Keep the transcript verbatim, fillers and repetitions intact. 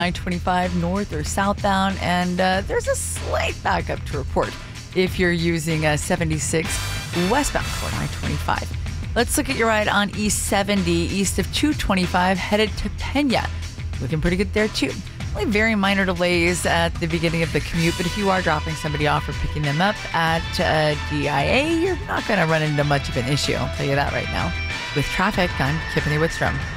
I twenty-five north or southbound, and uh, there's a slight backup to report if you're using uh, seventy-six westbound toward I twenty-five. Let's look at your ride on E seventy east of two twenty-five headed to Pena. Looking pretty good there too. Only very minor delays at the beginning of the commute, but if you are dropping somebody off or picking them up at uh, D I A, you're not going to run into much of an issue. I'll tell you that right now. With traffic, I'm Tiffany Whitstrom.